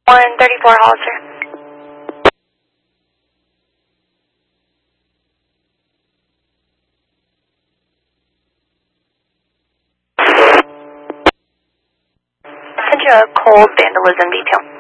134 Hollister. Send you a cold vandalism detail.